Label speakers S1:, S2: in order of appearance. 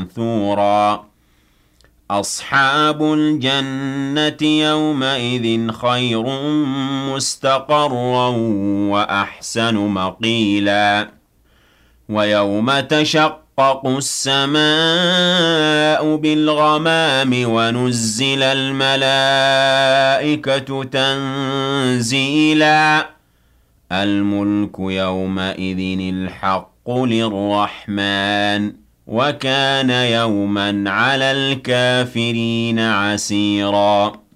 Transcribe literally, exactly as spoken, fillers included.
S1: منثورا أصحاب الجنة يومئذ خير مستقرا وأحسن مقيلا ويوم تشقق السماء بالغمام ونزل الملائكة تنزيلا الملك يومئذ الحق للرحمن وكان يوما على الكافرين عسيرا